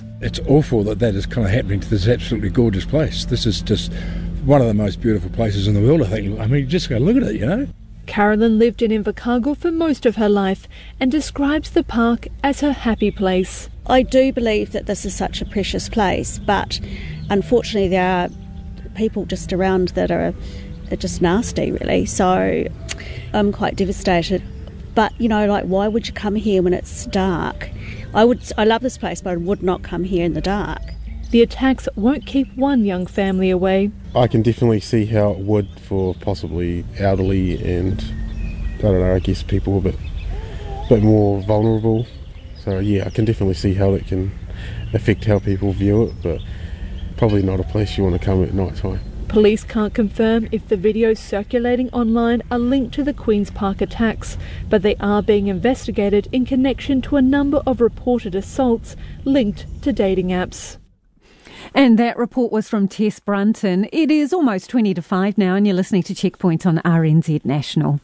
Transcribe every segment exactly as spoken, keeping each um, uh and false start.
Police. It's awful that that is kind of happening to this absolutely gorgeous place. This is just one of the most beautiful places in the world, I think. I mean, just go look at it, you know. Carolyn lived in Invercargill for most of her life and describes the park as her happy place. I do believe that this is such a precious place, but unfortunately there are people just around that are, are just nasty, really. So I'm quite devastated. But, you know, like, why would you come here when it's dark? I would. I love this place, but I would not come here in the dark. The attacks won't keep one young family away. I can definitely see how it would for possibly elderly and, I don't know, I guess people a bit, bit more vulnerable. So yeah, I can definitely see how it can affect how people view it, but probably not a place you want to come at night time. Police can't confirm if the videos circulating online are linked to the Queen's Park attacks, but they are being investigated in connection to a number of reported assaults linked to dating apps. And that report was from Tess Brunton. It is almost twenty to five now, and you're listening to Checkpoint on R N Z National.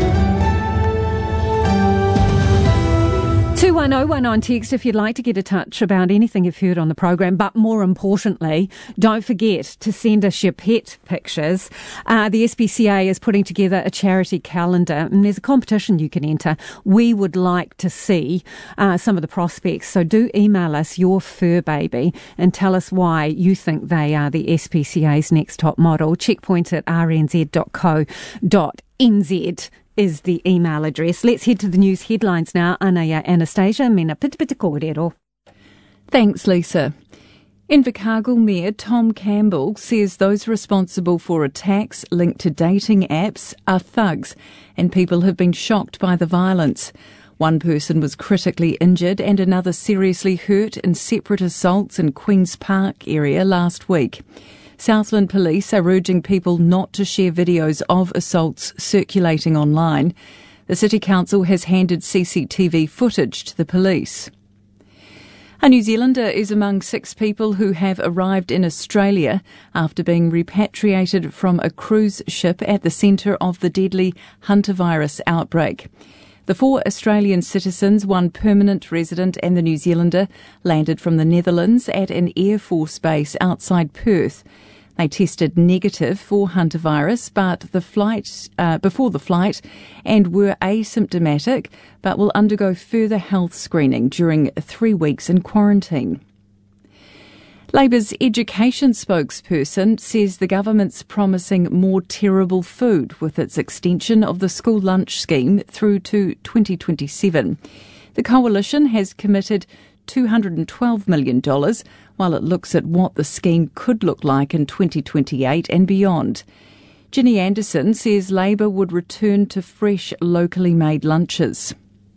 two one oh one on text if you'd like to get in touch about anything you've heard on the program, but more importantly, don't forget to send us your pet pictures. Uh, the S P C A is putting together a charity calendar, and there's a competition you can enter. We would like to see uh, some of the prospects, so do email us your fur baby and tell us why you think they are the S P C A's next top model. Checkpoint at r n z dot co dot n z is the email address. Let's head to the news headlines now. Anaya Anastasia, mena pitipiti kōrero. Thanks, Lisa. Invercargill Mayor Tom Campbell says those responsible for attacks linked to dating apps are thugs, and people have been shocked by the violence. One person was critically injured and another seriously hurt in separate assaults in Queen's Park area last week. Southland Police are urging people not to share videos of assaults circulating online. The City Council has handed C C T V footage to the police. A New Zealander is among six people who have arrived in Australia after being repatriated from a cruise ship at the centre of the deadly hantavirus outbreak. The four Australian citizens, one permanent resident and the New Zealander, landed from the Netherlands at an Air Force base outside Perth. They tested negative for hantavirus but the flight, uh, before the flight and were asymptomatic, but will undergo further health screening during three weeks in quarantine. Labour's education spokesperson says the government's promising more terrible food with its extension of the school lunch scheme through to twenty twenty-seven. The coalition has committed two hundred twelve million dollars while it looks at what the scheme could look like in twenty twenty-eight and beyond. Ginny Anderson says Labour would return to fresh, locally made lunches.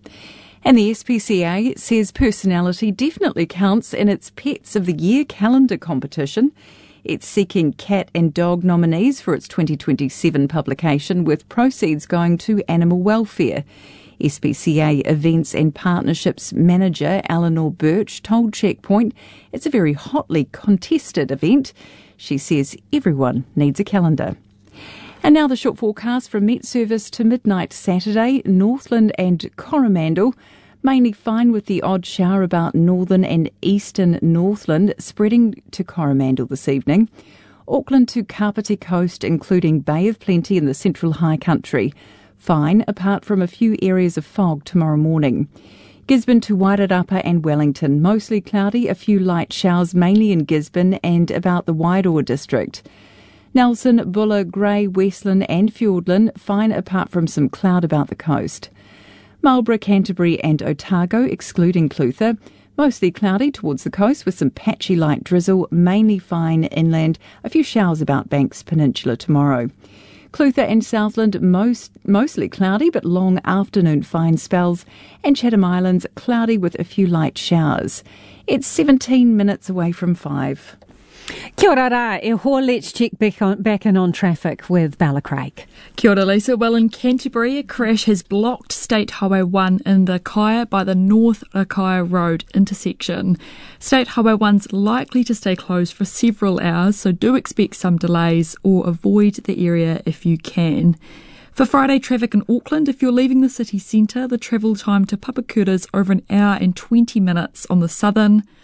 And the S P C A says personality definitely counts in its Pets of the Year calendar competition. It's seeking cat and dog nominees for its twenty twenty-seven publication, with proceeds going to animal welfare. S P C A Events and Partnerships Manager Eleanor Birch told Checkpoint it's a very hotly contested event. She says everyone needs a calendar. And now the short forecast from Met Service to midnight Saturday. Northland and Coromandel, mainly fine with the odd shower about northern and eastern Northland, spreading to Coromandel this evening. Auckland to Kapiti Coast, including Bay of Plenty in the central high country. Fine, apart from a few areas of fog tomorrow morning. Gisborne to Wairarapa and Wellington, mostly cloudy, a few light showers mainly in Gisborne and about the Wairoa district. Nelson, Buller, Grey, Westland and Fiordland, fine apart from some cloud about the coast. Marlborough, Canterbury and Otago, excluding Clutha, mostly cloudy towards the coast with some patchy light drizzle, mainly fine inland, a few showers about Banks Peninsula tomorrow. Clutha and Southland, most, mostly cloudy but long afternoon fine spells, and Chatham Islands, cloudy with a few light showers. It's seventeen minutes away from five. Kia ora rā, e hoa, let's check back, on, back in on traffic with Bella Craig. Kia ora, Lisa. Well, in Canterbury, a crash has blocked State Highway one in the Kaya by the North Rakaia Road intersection. State Highway one's likely to stay closed for several hours, so do expect some delays or avoid the area if you can. For Friday traffic in Auckland, if you're leaving the city centre, the travel time to Papakura is over an hour and twenty minutes on the southern.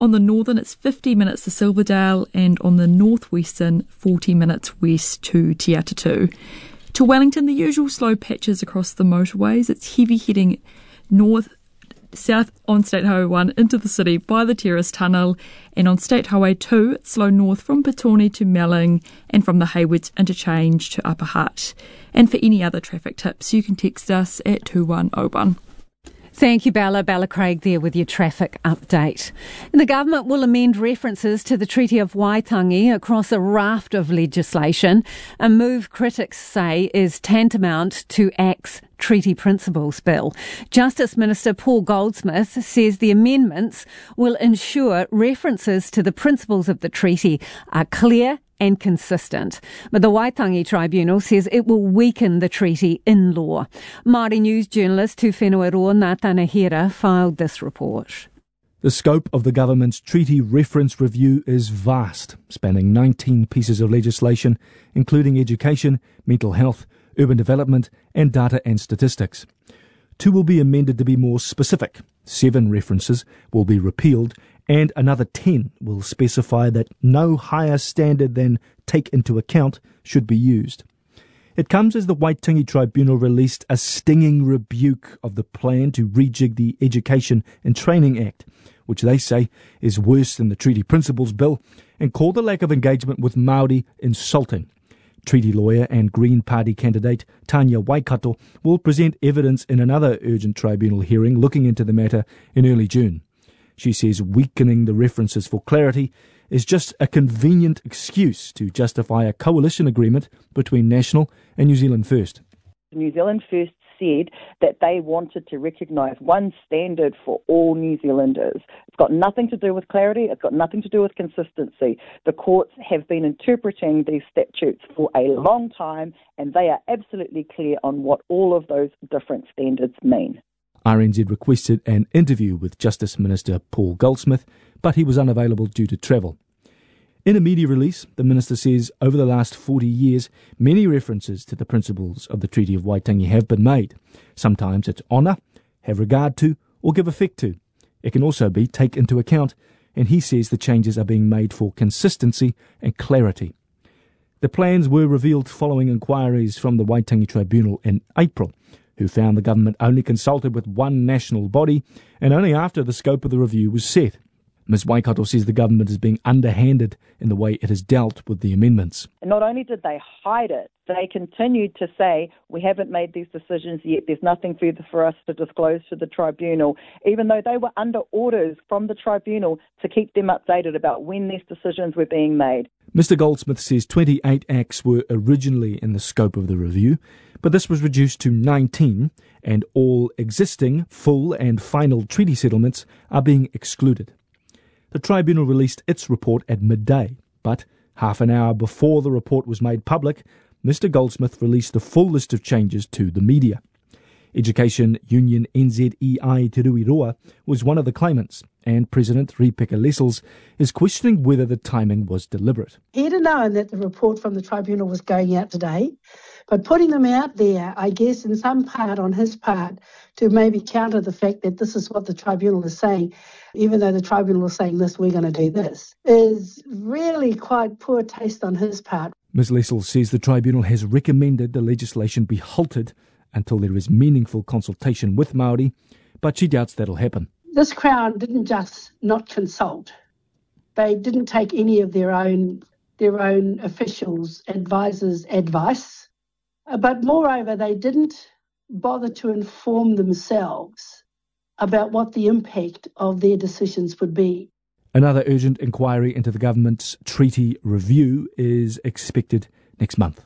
On the northern, it's fifty minutes to Silverdale, and on the northwestern, forty minutes west to Te Atatu. To Wellington, the usual slow patches across the motorways. It's heavy heading north, south on State Highway one into the city by the Terrace Tunnel, and on State Highway two, it's slow north from Petone to Melling and from the Haywoods interchange to Upper Hutt. And for any other traffic tips, you can text us at two one oh one. Thank you, Bella. Bella Craig there with your traffic update. And the government will amend references to the Treaty of Waitangi across a raft of legislation, a move critics say is tantamount to A C T's Treaty Principles Bill. Justice Minister Paul Goldsmith says the amendments will ensure references to the principles of the treaty are clear and consistent. But the Waitangi Tribunal says it will weaken the treaty in law. Māori news journalist Tūwhenua Roa Ngātana Hira filed this report. The scope of the government's treaty reference review is vast, spanning nineteen pieces of legislation, including education, mental health, urban development and data and statistics. Two will be amended to be more specific. Seven references will be repealed, and another ten will specify that no higher standard than take into account should be used. It comes as the Waitangi Tribunal released a stinging rebuke of the plan to rejig the Education and Training Act, which they say is worse than the Treaty Principles Bill, and called the lack of engagement with Māori insulting. Treaty lawyer and Green Party candidate Tanya Waikato will present evidence in another urgent tribunal hearing looking into the matter in early June. She says weakening the references for clarity is just a convenient excuse to justify a coalition agreement between National and New Zealand First. New Zealand First said that they wanted to recognise one standard for all New Zealanders. It's got nothing to do with clarity, it's got nothing to do with consistency. The courts have been interpreting these statutes for a long time, and they are absolutely clear on what all of those different standards mean. R N Z requested an interview with Justice Minister Paul Goldsmith, but he was unavailable due to travel. In a media release, the minister says over the last forty years, many references to the principles of the Treaty of Waitangi have been made. Sometimes it's honour, have regard to, or give effect to. It can also be take into account, and he says the changes are being made for consistency and clarity. The plans were revealed following inquiries from the Waitangi Tribunal in April, who found the government only consulted with one national body and only after the scope of the review was set. Miz Waikato says the government is being underhanded in the way it has dealt with the amendments. And not only did they hide it, they continued to say, we haven't made these decisions yet, there's nothing further for us to disclose to the tribunal, even though they were under orders from the tribunal to keep them updated about when these decisions were being made. Mister Goldsmith says twenty-eight acts were originally in the scope of the review, but this was reduced to nineteen, and all existing full and final treaty settlements are being excluded. The tribunal released its report at midday, but half an hour before the report was made public, Mister Goldsmith released the full list of changes to the media. Education Union N Z E I Te Ruiroa was one of the claimants, and President Ripeka Lessels is questioning whether the timing was deliberate. He'd have known that the report from the tribunal was going out today, but putting them out there, I guess, in some part on his part, to maybe counter the fact that this is what the tribunal is saying, even though the tribunal is saying this, we're going to do this, is really quite poor taste on his part. Miz Lessels says the tribunal has recommended the legislation be halted until there is meaningful consultation with Māori, but she doubts that'll happen. This Crown didn't just not consult. They didn't take any of their own their own officials, advisors' advice. But moreover, they didn't bother to inform themselves about what the impact of their decisions would be. Another urgent inquiry into the government's treaty review is expected next month.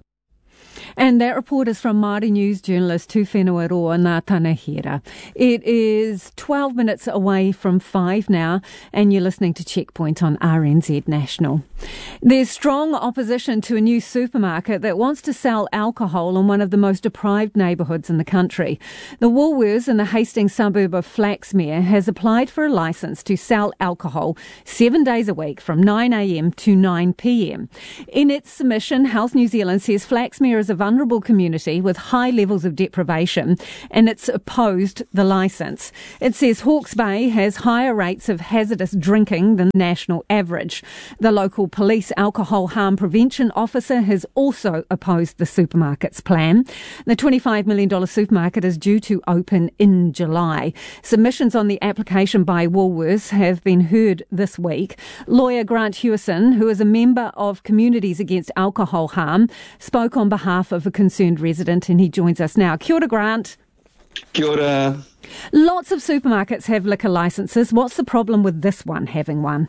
And that report is from Māori news journalist Tūwhenua Roa Ngātana Hira. It is twelve minutes away from five now, and you're listening to Checkpoint on R N Z National. There's strong opposition to a new supermarket that wants to sell alcohol in one of the most deprived neighbourhoods in the country. The Woolworths in the Hastings suburb of Flaxmere has applied for a licence to sell alcohol seven days a week from nine a m to nine p m. In its submission, Health New Zealand says Flaxmere is is a vulnerable community with high levels of deprivation, and it's opposed the licence. It says Hawke's Bay has higher rates of hazardous drinking than the national average. The local police alcohol harm prevention officer has also opposed the supermarket's plan. The twenty-five million dollars supermarket is due to open in July. Submissions on the application by Woolworths have been heard this week. Lawyer Grant Hewison, who is a member of Communities Against Alcohol Harm, spoke on behalf of a concerned resident, and he joins us now. Kia ora, Grant. Kia ora. Lots of supermarkets have liquor licences. What's the problem with this one having one?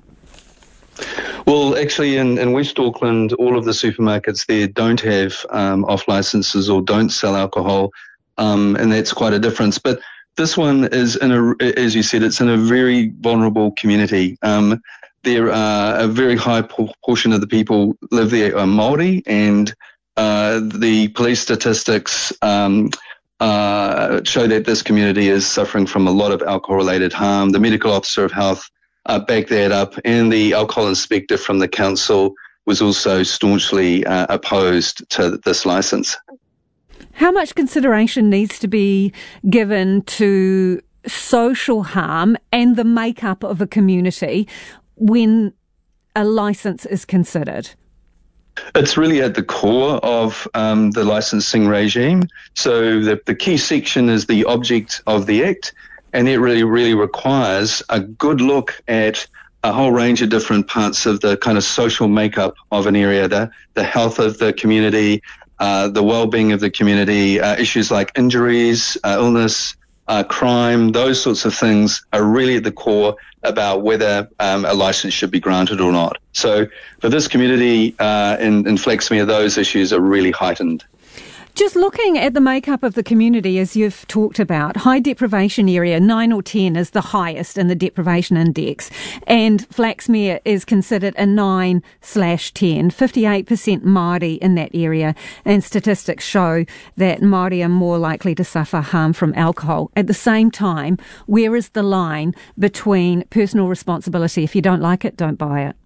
Well, actually, in, in West Auckland, all of the supermarkets there don't have um, off licences or don't sell alcohol, um, and that's quite a difference. But this one is, in a, as you said, it's in a very vulnerable community. Um, there are a very high proportion of the people live there are Māori, and uh, the police statistics um, uh, show that this community is suffering from a lot of alcohol-related harm. The medical officer of health Uh, back that up, and the alcohol inspector from the council was also staunchly uh, opposed to this licence. How much consideration needs to be given to social harm and the makeup of a community when a licence is considered? It's really at the core of um, the licensing regime. So the, the key section is the object of the Act, and it really, really requires a good look at a whole range of different parts of the kind of social makeup of an area, the, the health of the community, uh, the well-being of the community, uh, issues like injuries, uh, illness, uh, crime, those sorts of things are really at the core about whether um, a license should be granted or not. So for this community uh, in, in Flaxmere, those issues are really heightened. Just looking at the makeup of the community, as you've talked about, high deprivation area, nine or ten is the highest in the deprivation index, and Flaxmere is considered a nine slash ten, fifty-eight percent Māori in that area, and statistics show that Māori are more likely to suffer harm from alcohol. At the same time, where is the line between personal responsibility? If you don't like it, don't buy it.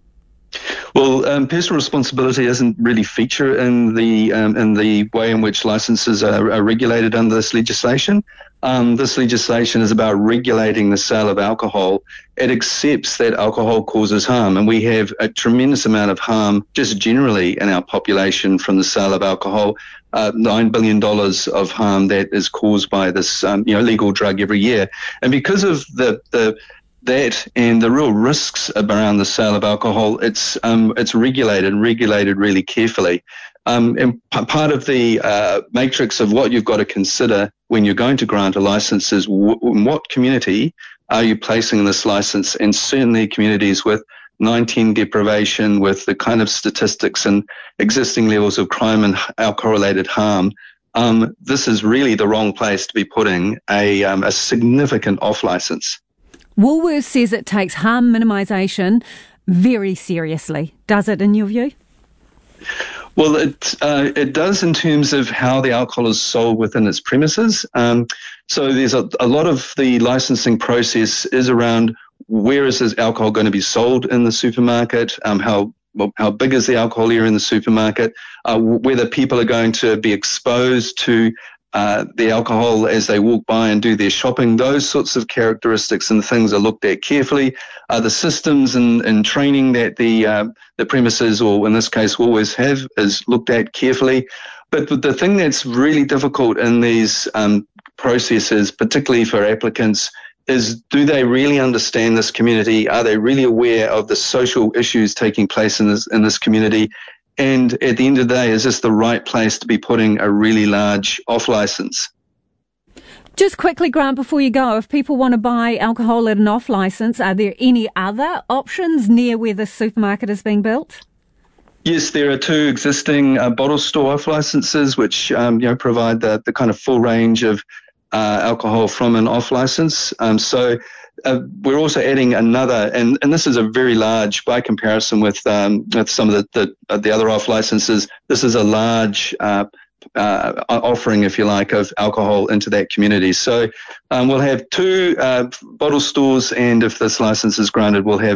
Well, um, personal responsibility doesn't really feature in the um, in the way in which licences are, are regulated under this legislation. Um, this legislation is about regulating the sale of alcohol. It accepts that alcohol causes harm, and we have a tremendous amount of harm just generally in our population from the sale of alcohol. Uh, nine billion dollars of harm that is caused by this um, you know legal drug every year, and because of the the that and the real risks around the sale of alcohol, it's um, it's regulated and regulated really carefully. Um, and p- part of the uh, matrix of what you've got to consider when you're going to grant a license is w- in what community are you placing this license, and certainly communities with nineteen deprivation, with the kind of statistics and existing levels of crime and alcohol-related harm. Um, this is really the wrong place to be putting a, um, a significant off license. Woolworths says it takes harm minimisation very seriously. Does it, in your view? Well, it uh, it does in terms of how the alcohol is sold within its premises. Um, so there's a, a lot of the licensing process is around where is this alcohol going to be sold in the supermarket, um, how well, how big is the alcohol area in the supermarket, uh, whether people are going to be exposed to Uh, the alcohol as they walk by and do their shopping. Those sorts of characteristics and things are looked at carefully. Uh, the systems and, and training that the uh, the premises, or in this case Woolworths, have is looked at carefully. But the thing that's really difficult in these um, processes, particularly for applicants, is do they really understand this community? Are they really aware of the social issues taking place in this in this community? And at the end of the day, is this the right place to be putting a really large off licence? Just quickly, Grant, before you go, if people want to buy alcohol at an off licence, are there any other options near where the supermarket is being built? Yes, there are two existing uh, bottle store off licences which um, you know provide the, the kind of full range of uh, alcohol from an off licence. Um, so uh, we're also adding another, and, and this is a very large, by comparison with um, with some of the the, uh, the other off licences. This is a large uh, uh, offering, if you like, of alcohol into that community. So um, we'll have two uh, bottle stores, and if this licence is granted, we'll have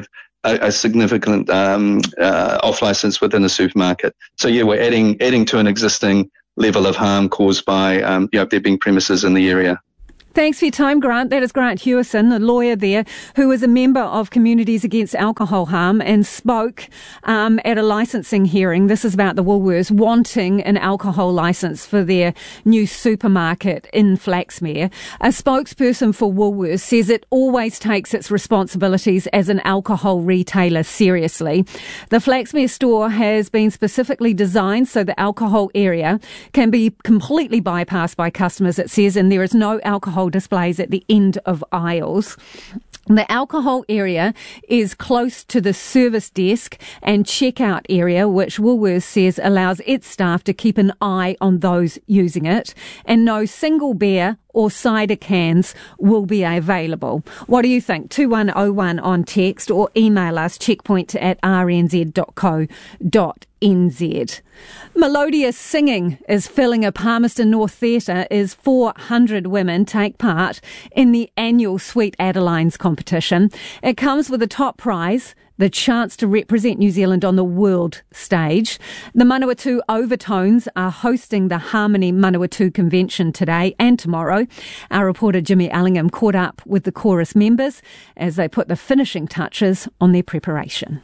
a, a significant um, uh, off license within a supermarket. So yeah, we're adding adding to an existing level of harm caused by um, you know, there being premises in the area. Thanks for your time, Grant. That is Grant Hewison, a lawyer there, who is a member of Communities Against Alcohol Harm and spoke um, at a licensing hearing. This is about the Woolworths wanting an alcohol licence for their new supermarket in Flaxmere. A spokesperson for Woolworths says it always takes its responsibilities as an alcohol retailer seriously. The Flaxmere store has been specifically designed so the alcohol area can be completely bypassed by customers, it says, and there is no alcohol displays at the end of aisles. The alcohol area is close to the service desk and checkout area, which Woolworths says allows its staff to keep an eye on those using it, and no single beer or cider cans will be available. What do you think? two one oh one on text or email us checkpoint at r n z dot co dot n z. Melodious singing is filling a Palmerston North theatre as four hundred women take part in the annual Sweet Adelines competition. It comes with a top prize, the chance to represent New Zealand on the world stage. The Manawatu Overtones are hosting the Harmony Manawatu Convention today and tomorrow. Our reporter Jimmy Allingham caught up with the chorus members as they put the finishing touches on their preparation.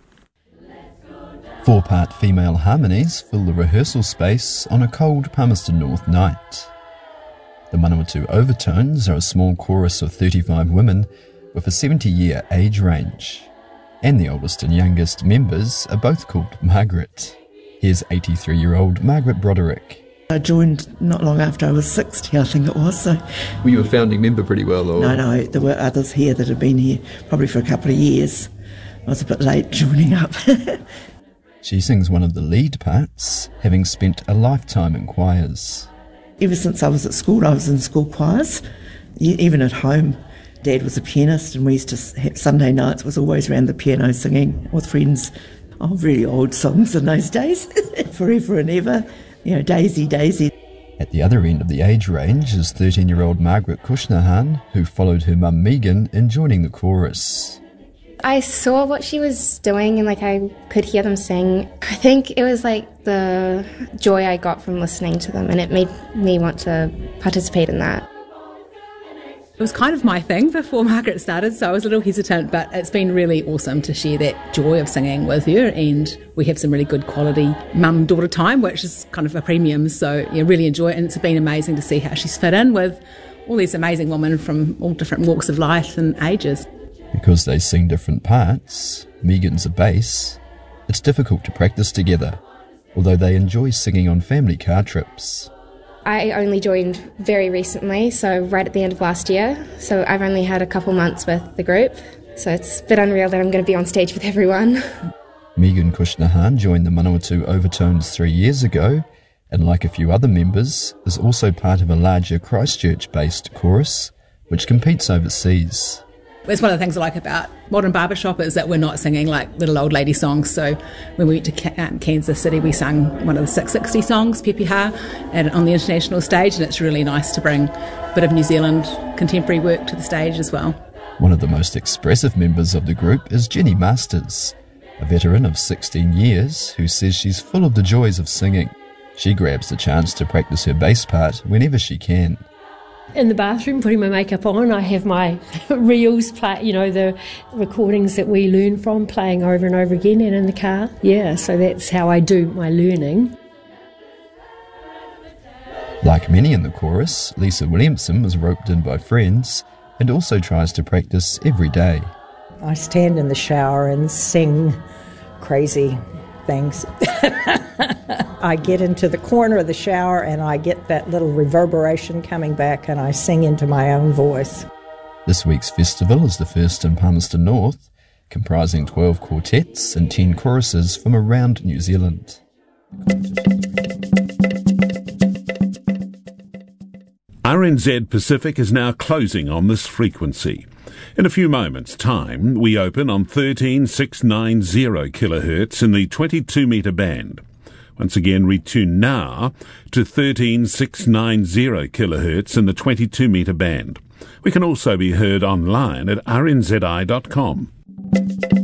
Four-part female harmonies fill the rehearsal space on a cold Palmerston North night. The Manawatu Overtones are a small chorus of thirty-five women with a seventy-year age range. And the oldest and youngest members are both called Margaret. Here's eighty-three-year-old Margaret Broderick. I joined not long after I was sixty, I think it was. So. Were you a founding member pretty well? Or? No, no, there were others here that had been here probably for a couple of years. I was a bit late joining up. She sings one of the lead parts, having spent a lifetime in choirs. Ever since I was at school, I was in school choirs, even at home. Dad was a pianist, and we used to have Sunday nights was always around the piano singing with friends. Oh, really old songs in those days, forever and ever. You know, Daisy, Daisy. At the other end of the age range is thirteen-year-old Margaret Kushnahan, who followed her mum Megan in joining the chorus. I saw what she was doing and like I could hear them sing. I think it was like the joy I got from listening to them, and it made me want to participate in that. It was kind of my thing before Margaret started, so I was a little hesitant, but it's been really awesome to share that joy of singing with her, and we have some really good quality mum-daughter time, which is kind of a premium, so yeah, really enjoy it, and it's been amazing to see how she's fit in with all these amazing women from all different walks of life and ages. Because they sing different parts, Megan's a bass, it's difficult to practice together, although they enjoy singing on family car trips. I only joined very recently, so right at the end of last year, so I've only had a couple months with the group, so it's a bit unreal that I'm going to be on stage with everyone. Megan Kushnahan joined the Manawatu Overtones three years ago, and like a few other members, is also part of a larger Christchurch-based chorus, which competes overseas. It's one of the things I like about Modern Barbershop is that we're not singing like little old lady songs. So when we went to um, Kansas City, we sang one of the six sixty songs, Pepe Ha, and on the international stage, and it's really nice to bring a bit of New Zealand contemporary work to the stage as well. One of the most expressive members of the group is Jenny Masters, a veteran of sixteen years who says she's full of the joys of singing. She grabs the chance to practice her bass part whenever she can. In the bathroom, putting my makeup on, I have my reels, play, you know, the recordings that we learn from, playing over and over again, and in the car. Yeah, so that's how I do my learning. Like many in the chorus, Lisa Williamson was roped in by friends and also tries to practice every day. I stand in the shower and sing crazy things. I get into the corner of the shower and I get that little reverberation coming back and I sing into my own voice. This week's festival is the first in Palmerston North, comprising twelve quartets and ten choruses from around New Zealand. R N Z Pacific is now closing on this frequency. In a few moments' time, we open on thirteen six ninety kilohertz in the twenty-two metre band. Once again, retune now to thirteen six ninety kilohertz in the twenty-two metre band. We can also be heard online at r n z i dot com.